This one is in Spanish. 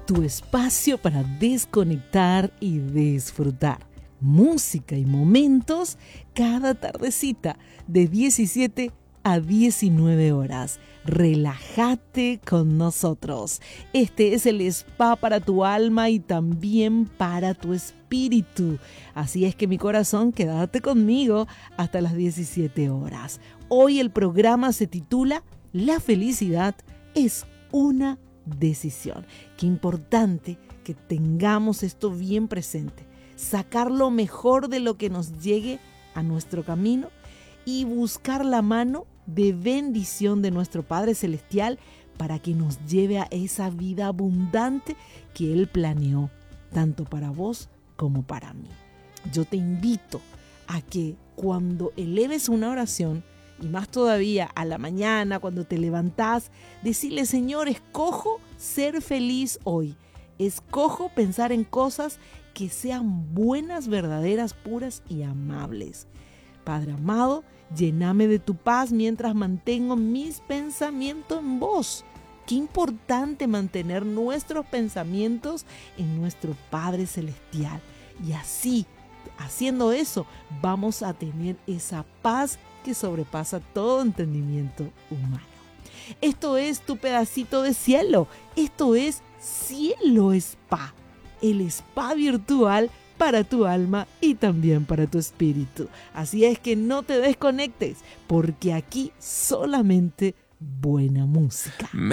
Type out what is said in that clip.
tu espacio para desconectar y disfrutar. Música y momentos cada tardecita de 17 a 19 horas. Relájate con nosotros. Este es el spa para tu alma y también para tu espíritu. Así es que mi corazón, quédate conmigo hasta las 17 horas. Hoy el programa se titula La felicidad es una decisión. Qué importante que tengamos esto bien presente. Sacar lo mejor de lo que nos llegue a nuestro camino y buscar la mano de bendición de nuestro Padre Celestial para que nos lleve a esa vida abundante que Él planeó, tanto para vos como para mí. Yo te invito a que cuando eleves una oración, y más todavía a la mañana, cuando te levantás, decirle: Señor, escojo ser feliz hoy. Escojo pensar en cosas que sean buenas, verdaderas, puras y amables. Padre amado, lléname de tu paz mientras mantengo mis pensamientos en vos. Qué importante mantener nuestros pensamientos en nuestro Padre Celestial. Y así, haciendo eso, vamos a tener esa paz que sobrepasa todo entendimiento humano. Esto es tu pedacito de cielo. Esto es Cielo Spa, el spa virtual para tu alma y también para tu espíritu. Así es que no te desconectes, porque aquí solamente buena música.